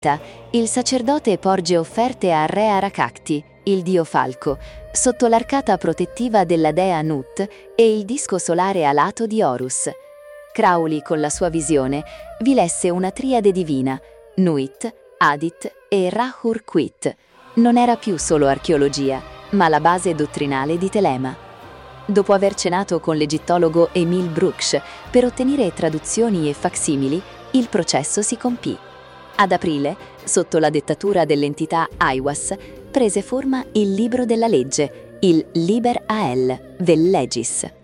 il sacerdote porge offerte a Re Arakakti, il dio falco, sotto l'arcata protettiva della dea Nut e il disco solare alato di Horus. Crowley, con la sua visione, vi lesse una triade divina, Nuit, Adit e Ra-Ur-Khit. Non era più solo archeologia, ma la base dottrinale di Telema. Dopo aver cenato con l'egittologo Émile Brugsch per ottenere traduzioni e facsimili, il processo si compì. Ad aprile, sotto la dettatura dell'entità Aiwass, prese forma il Libro della Legge, il Liber AL, Vel Legis.